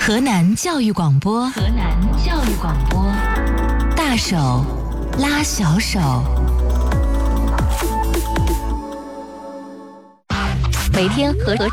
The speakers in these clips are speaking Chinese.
河南教育广播，河南教育广播，大手拉小手。每天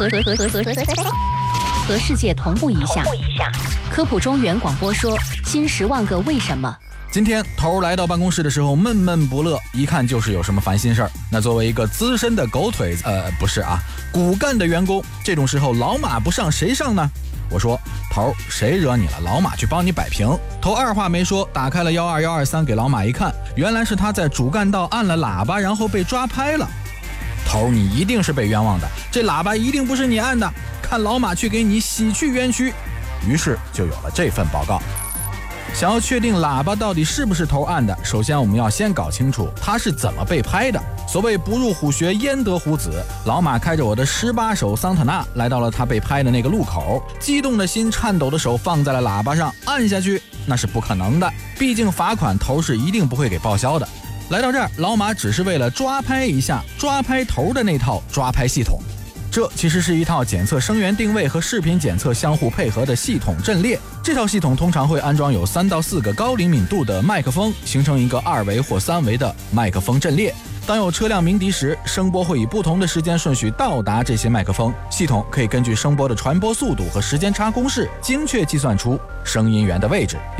和世界同步一下。科普中原广播说新10万个为什么。 今天头来到办公室的时候闷闷不乐，一看就是有什么烦心事儿。那作为一个资深的狗腿子，不是啊，骨干的员工，这种时候老马不上谁上呢？我说头，谁惹你了？老马去帮你摆平。头二话没说，打开了12123给老马一看，原来是他在主干道按了喇叭，然后被抓拍了。头，你一定是被冤枉的，这喇叭一定不是你按的，看老马去给你洗去冤屈。于是就有了这份报告。想要确定喇叭到底是不是头按的，首先我们要先搞清楚他是怎么被拍的。所谓不入虎穴焉得虎子，老马开着我的18手桑塔纳来到了他被拍的那个路口，激动的心，颤抖的手放在了喇叭上，按下去那是不可能的，毕竟罚款头是一定不会给报销的。来到这儿，老马只是为了抓拍一下抓拍头的那套抓拍系统。这其实是一套检测声源定位和视频检测相互配合的系统阵列。这套系统通常会安装有3到4个高灵敏度的麦克风，形成一个2维或3维的麦克风阵列。当有车辆鸣笛时，声波会以不同的时间顺序到达这些麦克风，系统可以根据声波的传播速度和时间差公式，精确计算出声音源的位置。